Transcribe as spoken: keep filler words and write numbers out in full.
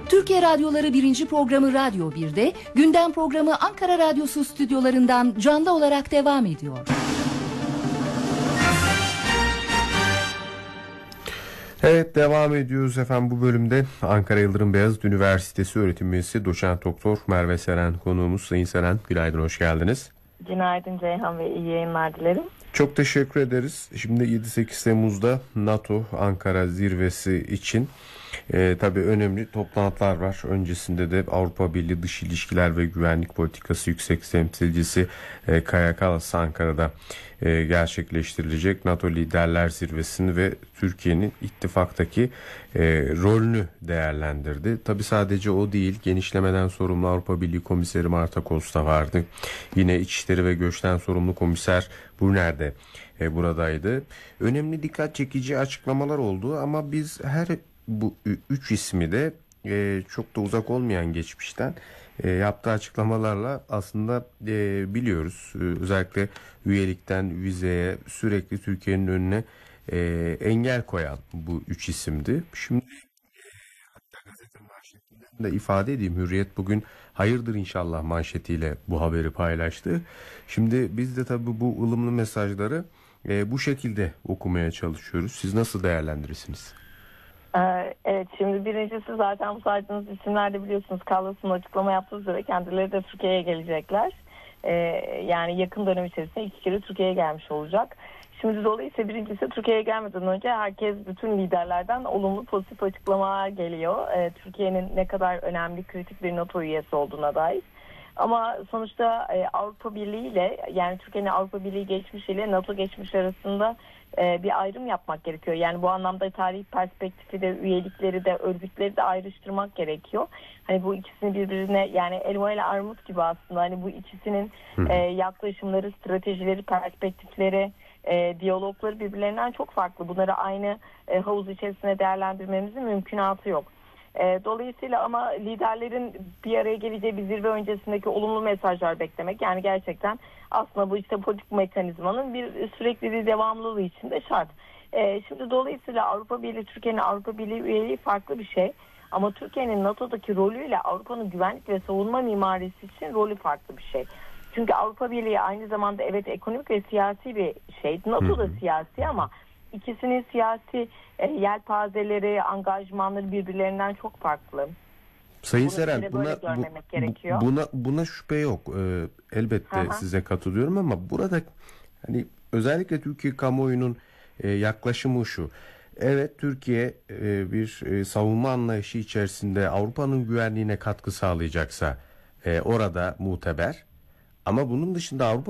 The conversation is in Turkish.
Türkiye Radyoları birinci programı Radyo bir'de, gündem programı Ankara Radyosu stüdyolarından canlı olarak devam ediyor. Evet, devam ediyoruz efendim bu bölümde. Ankara Yıldırım Beyazıt Üniversitesi öğretim üyesi doçent doktor Merve Seren konuğumuz. Sayın Seren, günaydın, hoş geldiniz. Günaydın Ceyhan ve iyi yayınlar dilerim. Çok teşekkür ederiz. Şimdi yedi sekiz Temmuz'da NATO Ankara zirvesi için e, tabii önemli toplantılar var. Öncesinde de Avrupa Birliği Dış İlişkiler ve Güvenlik Politikası Yüksek Temsilcisi e, Kaja Kallas Ankara'da e, gerçekleştirilecek NATO Liderler Zirvesi'ni ve Türkiye'nin ittifaktaki e, rolünü değerlendirdi. Tabii sadece o değil, genişlemeden sorumlu Avrupa Birliği Komiseri Marta Costa vardı. Yine İçişleri ve Göçten sorumlu komiser Brunner de e, buradaydı. Önemli, dikkat çekici açıklamalar oldu ama biz her bu üç ismi de e, çok da uzak olmayan geçmişten e, yaptığı açıklamalarla aslında e, biliyoruz. E, özellikle üyelikten vizeye sürekli Türkiye'nin önüne e, engel koyan bu üç isimdi. Şimdi e, hatta gazete manşetinden de ifade edeyim, Hürriyet bugün hayırdır inşallah manşetiyle bu haberi paylaştı. Şimdi biz de tabii bu ılımlı mesajları e, bu şekilde okumaya çalışıyoruz. Siz nasıl değerlendirirsiniz? Evet, şimdi birincisi zaten bu saydığınız isimlerde biliyorsunuz Kallas'ın açıklama yaptığı üzere kendileri de Türkiye'ye gelecekler. Ee, yani yakın dönem içerisinde iki kere Türkiye'ye gelmiş olacak. Şimdi dolayısıyla birincisi Türkiye'ye gelmeden önce herkes, bütün liderlerden olumlu pozitif açıklamalar geliyor. Ee, Türkiye'nin ne kadar önemli, kritik bir NATO üyesi olduğuna dair. Ama sonuçta e, Avrupa Birliği ile, yani Türkiye'nin Avrupa Birliği geçmişiyle NATO geçmiş arasında e, bir ayrım yapmak gerekiyor. Yani bu anlamda tarihi perspektifi de, üyelikleri de, örgütleri de ayrıştırmak gerekiyor. Hani bu ikisini birbirine, yani elma ile armut gibi aslında, hani bu ikisinin e, yaklaşımları, stratejileri, perspektifleri, e, diyalogları birbirlerinden çok farklı. Bunları aynı e, havuz içerisinde değerlendirmemizin mümkünatı yok. Dolayısıyla ama liderlerin bir araya geleceği bir zirve öncesindeki olumlu mesajlar beklemek, yani gerçekten aslında bu işte politik mekanizmanın bir sürekli bir devamlılığı için de şart. Şimdi dolayısıyla Avrupa Birliği, Türkiye'nin Avrupa Birliği üyeliği farklı bir şey. Ama Türkiye'nin NATO'daki rolüyle Avrupa'nın güvenlik ve savunma mimarisi için rolü farklı bir şey. Çünkü Avrupa Birliği aynı zamanda evet ekonomik ve siyasi bir şey. NATO da siyasi ama İkisinin siyasi e, yelpazeleri, angajmanları birbirlerinden çok farklı. Sayın Seren, buna, bu, buna buna şüphe yok. Ee, elbette Aha. size katılıyorum ama burada hani özellikle Türkiye kamuoyunun e, yaklaşımı şu. Evet, Türkiye e, bir e, savunma anlayışı içerisinde Avrupa'nın güvenliğine katkı sağlayacaksa e, orada muteber. Ama bunun dışında Avrupa